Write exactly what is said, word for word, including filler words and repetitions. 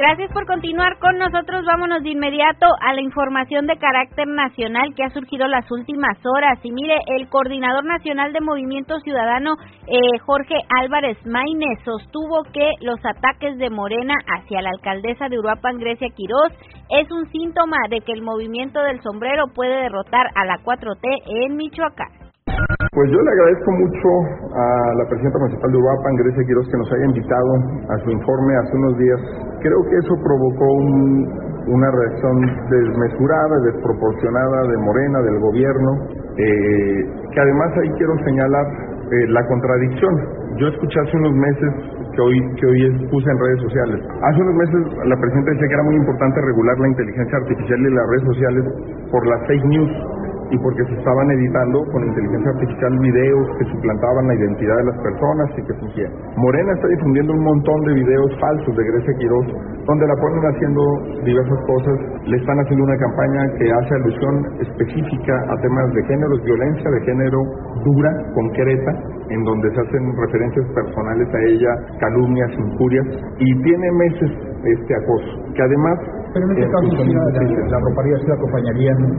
Gracias por continuar con nosotros. Vámonos de inmediato a la información de carácter nacional que ha surgido las últimas horas. Y mire, el coordinador nacional de Movimiento Ciudadano, eh, Jorge Álvarez Maínez, sostuvo que los ataques de Morena hacia la alcaldesa de Uruapan, Grecia Quiroz, es un síntoma de que el movimiento del sombrero puede derrotar a la cuatro T en Michoacán. Pues yo le agradezco mucho a la presidenta municipal de Uruapan, Grecia Quiroz, que nos haya invitado a su informe hace unos días. Creo que eso provocó un, una reacción desmesurada, desproporcionada de Morena, del gobierno, eh, que además ahí quiero señalar eh, la contradicción. Yo escuché hace unos meses, que hoy, que hoy puse en redes sociales, hace unos meses la presidenta decía que era muy importante regular la inteligencia artificial y las redes sociales por las fake news, y porque se estaban editando con inteligencia artificial videos que suplantaban la identidad de las personas y que fingían. Morena está difundiendo un montón de videos falsos de Grecia Quiroz, donde la ponen haciendo diversas cosas, le están haciendo una campaña que hace alusión específica a temas de género, violencia de género dura, concreta, en donde se hacen referencias personales a ella, calumnias, injurias, y tiene meses este acoso, que además... Pero en este caso, la, la roparía se la acompañarían